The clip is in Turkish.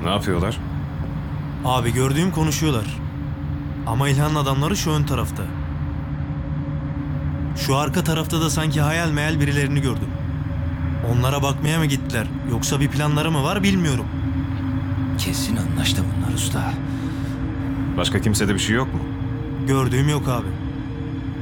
Ne yapıyorlar? Abi gördüğüm konuşuyorlar. Ama İlhan'ın adamları şu ön tarafta. Şu arka tarafta da sanki hayal meyal birilerini gördüm. Onlara bakmaya mı gittiler yoksa bir planları mı var bilmiyorum. Kesin anlaştı bunlar usta. Başka kimsede bir şey yok mu? Gördüğüm yok abi.